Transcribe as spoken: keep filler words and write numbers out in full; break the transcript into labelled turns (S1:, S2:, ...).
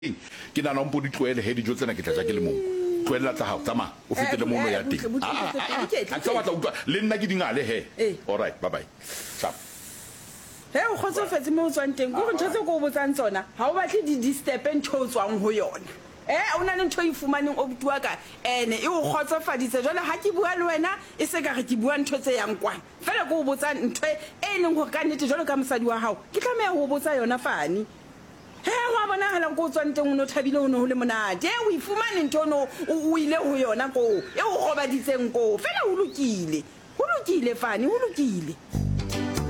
S1: ke na nompo di tloele he dijo tsena ke tla ja ke le mong tloela tsa hao tama o fetele mono ya teng a tsa batla utlwa le nna ke dingale he all right bye bye sharp
S2: he o khotso fetse mo tswang teng go ntse go botsang tsona ha o batle di disturb ntho tswang ho yona eh o na le ntho e fumaneng o butua ka ene e o khotsofaditse jole ha ke bua le wena e se ka re ke bua ntho tse yang kwana fela go botsa ntho e neng go ka nnete jole ka mosadi wa hao ke tlameha go botsa yona fani he wa bona hala go tswang teng o no thabile o no ho le monate o ifumane ntho no o ile ho yona ko e o gobaditseng ko fela o lokile o lokile fani o lokile